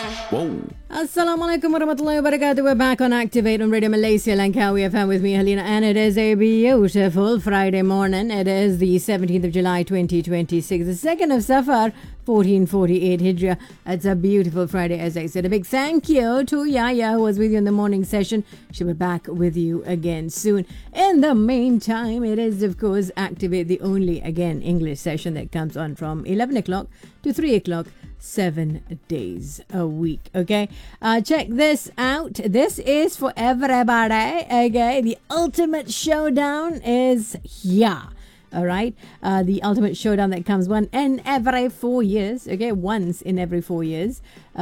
Whoa. Assalamualaikum warahmatullahi wabarakatuh. We're back on Activate on Radio Malaysia Langkawi FM with me, Helena, and it is a beautiful Friday morning. It is the 17th of July 2026, the 2nd of Safar 1448 Hijra. It's a beautiful Friday, as I said. A big thank you to Yaya, who was with you in the morning session. She'll be back with you again soon. In the meantime, it is, of course, Activate, the only, again, English session that comes on from 11 o'clock to 3 o'clock. 7 days a week. Okay, check this out. This is for everybody. Okay, the ultimate showdown is here. All right, the ultimate showdown that comes once in every 4 years. Okay, once in every 4 years.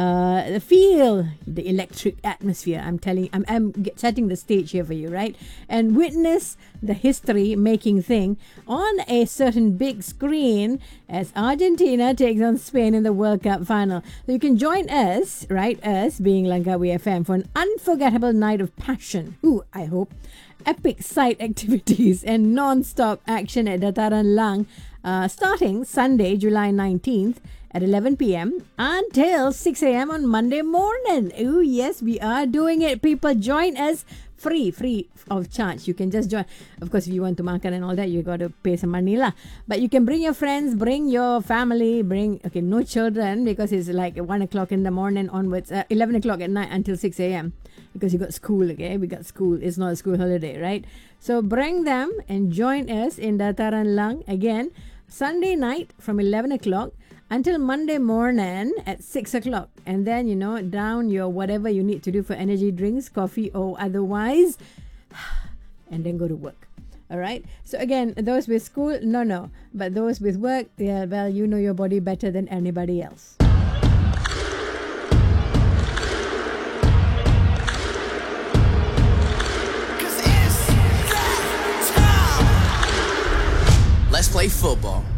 Feel the electric atmosphere. I'm setting the stage here for you, right? And witness the history-making thing on a certain big screen as Argentina takes on Spain in the World Cup final. So you can join us, right? Us being Langkawi FM for an unforgettable night of passion. Ooh, I hope. Epic site activities and non-stop action at Dataran Lang, starting Sunday, July 19th at 11 p.m. until 6 a.m. on Monday morning. Oh, yes, we are doing it. People, join us free of charge. You can just join. Of course, if you want to makan and all that, you got to pay some money lah. But you can bring your friends, bring your family, no children, because it's like 1 o'clock in the morning onwards, 11 o'clock at night until 6 a.m. because you got school, okay? We got school. It's not a school holiday, right? So bring them and join us in Dataran Lang again, Sunday night from 11 o'clock until Monday morning at 6 o'clock. And then, down your whatever you need to do for energy drinks, coffee or otherwise, and then go to work. All right. So again, those with school, no. But those with work, yeah, well, you know your body better than anybody else. Let's play football.